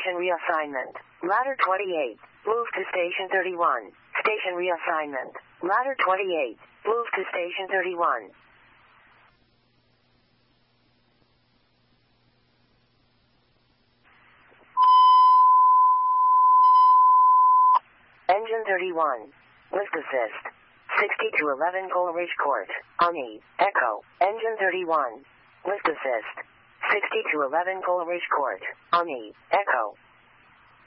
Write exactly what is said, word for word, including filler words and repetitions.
Station reassignment. Ladder twenty-eight. Move to Station thirty-one. Station reassignment. Ladder twenty-eight. Move to Station thirty-one. Engine thirty-one. Lift assist. sixty to eleven Coleridge Court. Omni. Echo. Engine thirty-one. Lift assist. sixty to eleven Coleridge Court. Omni. Echo.